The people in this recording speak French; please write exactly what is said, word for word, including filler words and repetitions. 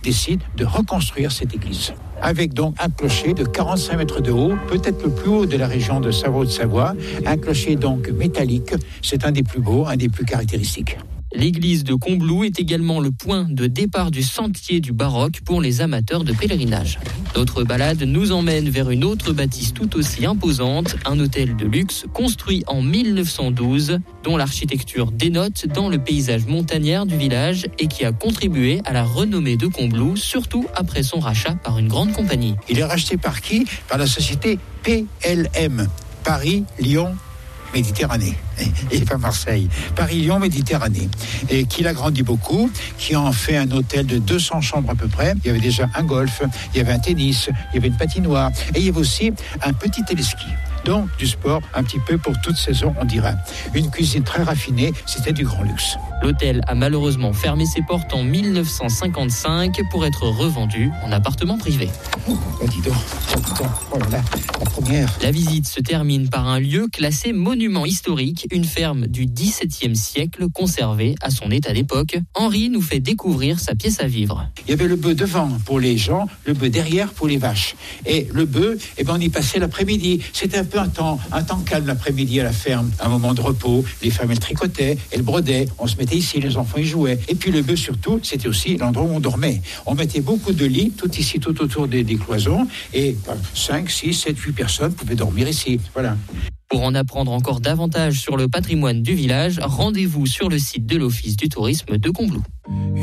décide de reconstruire cette église. Avec donc un clocher de quarante-cinq mètres de haut, peut-être le plus haut de la région de Savoie-de-Savoie. Un clocher donc métallique, c'est un des plus beaux, un des plus caractéristiques. L'église de Combloux est également le point de départ du sentier du baroque pour les amateurs de pèlerinage. Notre balade nous emmène vers une autre bâtisse tout aussi imposante, un hôtel de luxe construit en mille neuf cent douze, dont l'architecture dénote dans le paysage montagnard du village et qui a contribué à la renommée de Combloux, surtout après son rachat par une grande compagnie. Il est racheté par qui ? Par la société P L M, Paris, Lyon, Méditerranée, et pas Marseille, Paris-Lyon, Méditerranée, et qui l'agrandit beaucoup, qui en fait un hôtel de deux cents chambres à peu près. Il y avait déjà un golf, il y avait un tennis, il y avait une patinoire, et il y avait aussi un petit téléski. Donc du sport un petit peu pour toute saison, on dira. Une cuisine très raffinée, c'était du grand luxe. L'hôtel a malheureusement fermé ses portes en mille neuf cent cinquante-cinq pour être revendu en appartement privé. Oh, dis donc, oh là là, la première. La visite se termine par un lieu classé monument historique, une ferme du dix-septième siècle conservée à son état d'époque. Henri nous fait découvrir sa pièce à vivre. Il y avait le bœuf devant pour les gens, le bœuf derrière pour les vaches. Et le bœuf, eh ben, on y passait l'après-midi. C'était un peu un temps, un temps calme l'après-midi à la ferme, un moment de repos. Les femmes, elles tricotaient, elles brodaient, on se mettait ici, les enfants y jouaient. Et puis le bœuf surtout, c'était aussi l'endroit où on dormait. On mettait beaucoup de lits, tout ici, tout autour des, des cloisons, et cinq, six, sept, huit personnes pouvaient dormir ici. Voilà. Pour en apprendre encore davantage sur le patrimoine du village, rendez-vous sur le site de l'Office du tourisme de Combloux.